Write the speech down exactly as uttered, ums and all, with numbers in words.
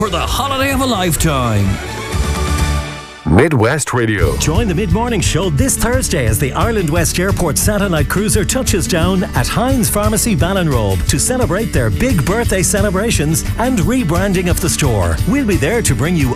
for the holiday of a lifetime. Midwest Radio. Join the mid-morning show this Thursday as the Ireland West Airport Satellite Cruiser touches down at Heinz Pharmacy Ballinrobe to celebrate their big birthday celebrations and rebranding of the store. We'll be there to bring you